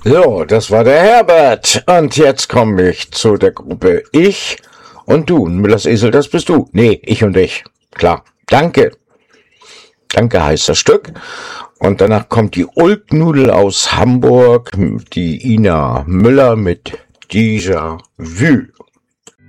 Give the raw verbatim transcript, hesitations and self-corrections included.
So, das war der Herbert. Und jetzt komme ich zu der Gruppe Ich und Du. Müllers Esel, das bist du. Nee, ich und ich. Klar. Danke. Danke heißt das Stück. Und danach kommt die Ulknudel aus Hamburg, die Ina Müller mit Déjà Vu.